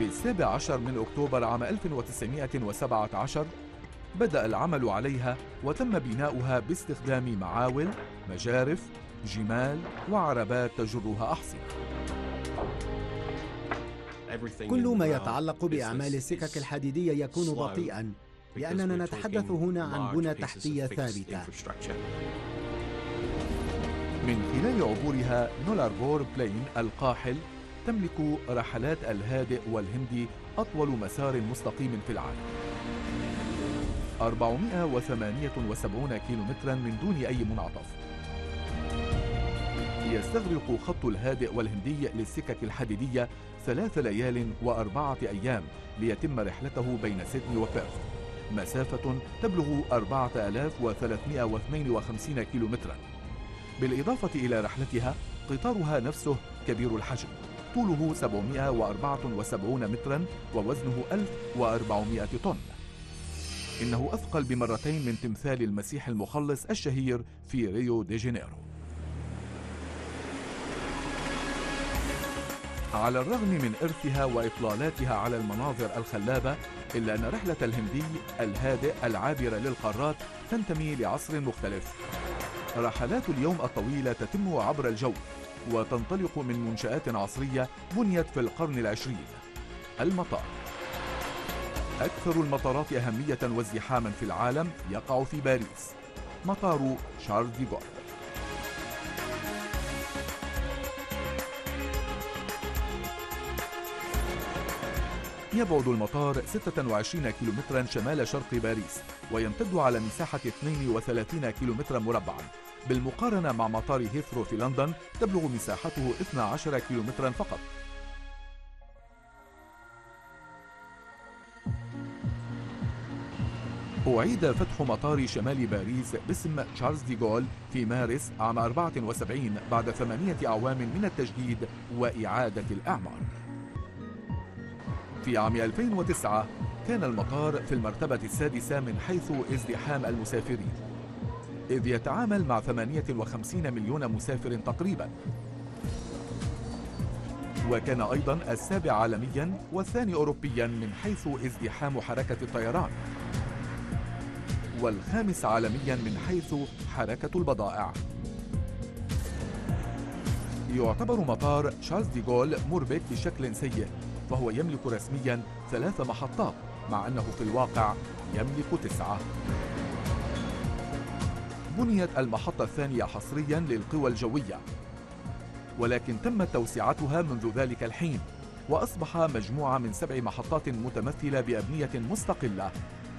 في 17 من أكتوبر عام 1917 بدأ العمل عليها وتم بناؤها باستخدام معاول، مجارف، جمال وعربات تجرها أحصنة. كل ما يتعلق بأعمال السكك الحديدية يكون بطيئاً، لأننا نتحدث هنا عن بنى تحتية ثابتة. من خلال عبورها نولاربور بلين القاحل تملك رحلات الهادئ والهندي أطول مسار مستقيم في العالم، 478 كيلومترا من دون أي منعطف. يستغرق خط الهادئ والهندي للسكك الحديدية 3 ليال و4 أيام ليتم رحلته بين سيدني وبيرث، مسافة تبلغ 4352 كيلومترا. بالإضافة إلى رحلتها، قطارها نفسه كبير الحجم، طوله 774 مترا ووزنه 1400 طن. إنه أثقل بمرتين من تمثال المسيح المخلص الشهير في ريو دي جانيرو. على الرغم من إرثها وإطلالاتها على المناظر الخلابة، إلا أن رحلة الهندي الهادئ العابرة للقارات تنتمي لعصر مختلف. رحلات اليوم الطويلة تتم عبر الجو وتنطلق من منشآت عصرية بنيت في القرن العشرين. المطار، أكثر المطارات أهمية وازدحاما في العالم يقع في باريس، مطار شارل دي غول. يبعد المطار 26 كيلومترا شمال شرق باريس، ويمتد على مساحة 32 كيلومترا مربعا. بالمقارنة مع مطار هيثرو في لندن تبلغ مساحته 12 كيلومترا فقط. أعيد فتح مطار شمال باريس باسم شارلز دي غول في مارس عام 74 بعد 8 أعوام من التجديد وإعادة الأعمار. في عام 2009 كان المطار في المرتبة السادسة من حيث ازدحام المسافرين، إذ يتعامل مع 58 مليون مسافر تقريبا، وكان أيضا السابع عالميا والثاني أوروبيا من حيث ازدحام حركة الطيران، والخامس عالميا من حيث حركة البضائع. يعتبر مطار شارلز دي غول مربك بشكل سيء، فهو يملك رسميا 3 محطات مع أنه في الواقع يملك 9. بنيت المحطة الثانية حصريا للقوى الجوية، ولكن تمت توسعتها منذ ذلك الحين، وأصبح مجموعة من 7 محطات متمثلة بأبنية مستقلة